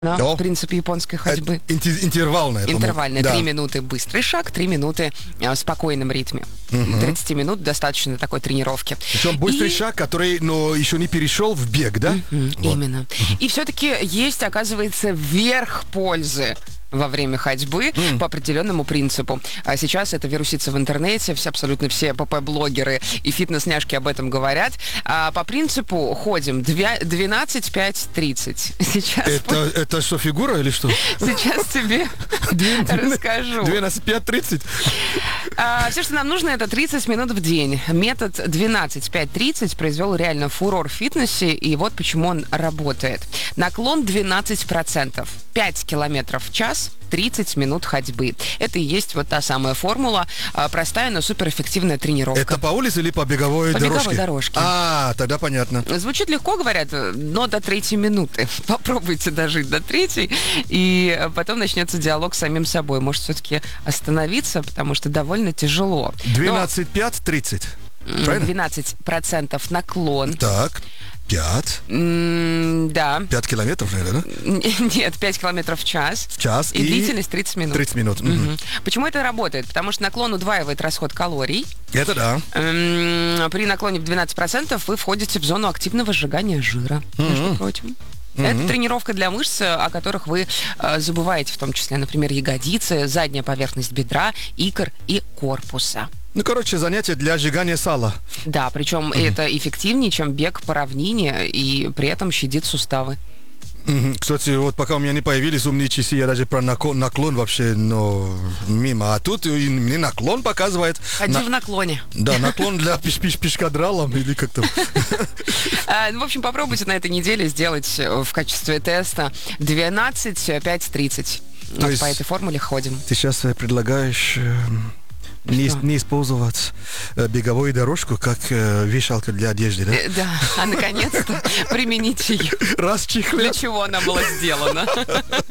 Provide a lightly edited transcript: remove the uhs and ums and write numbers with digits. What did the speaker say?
Да, Да. принцип японской ходьбы. Интервальная. Интервальная. Да. 3 минуты быстрый шаг, 3 минуты в спокойном ритме. 30 минут достаточно такой тренировки. Причем быстрый И- шаг, который, но еще не перешел в бег, да? Вот. Именно. И все-таки есть, оказывается, верх пользы во время ходьбы по определенному принципу. А сейчас это вирусится в интернете, абсолютно все ПП-блогеры и фитнес-няшки об этом говорят. По принципу ходим 12, 5, 30. Сейчас, Это что, фигура или что? сейчас тебе расскажу. 12, 5, 30. Все, что нам нужно, это 30 минут в день. Метод 12-5-30 произвел реально фурор в фитнесе, и вот почему он работает. Наклон 12%. 5 километров в час, 30 минут ходьбы. Это и есть вот та самая формула. Простая, но суперэффективная тренировка. Это по улице или по беговой По дорожке? беговой дорожке. Тогда понятно. Звучит легко, говорят, но до 3-й минуты. Попробуйте дожить до 3-й, и потом начнется диалог с самим собой. Может, все-таки остановиться, потому что довольно тяжело. 12, 5, 30. Правильно? 12% наклон. Так, 5. Да. 5 километров, наверное, да? Нет, 5 километров в час. В час. И длительность 30 минут. 30 минут. Почему это работает? Потому что наклон удваивает расход калорий. Это да. При наклоне в 12% вы входите в зону активного сжигания жира, между прочим. Это тренировка для мышц, о которых вы забываете, в том числе, например, ягодицы, задняя поверхность бедра, икр и корпуса. Ну, короче, занятие для сжигания сала. Да, причем это эффективнее, чем бег по равнине, и при этом щадит суставы. Кстати, вот пока у меня не появились умные часы, я даже про наклон вообще, мимо. А тут и мне наклон показывает. Ходи в наклоне. Да, наклон для пешкадрала или как-то. В общем, попробуйте на этой неделе сделать в качестве теста 12, 5, 30. Вот есть по этой формуле ходим. Ты сейчас предлагаешь не использовать беговую дорожку как вешалка для одежды, да? Да, наконец-то примените ее. Раз Для чего она была сделана.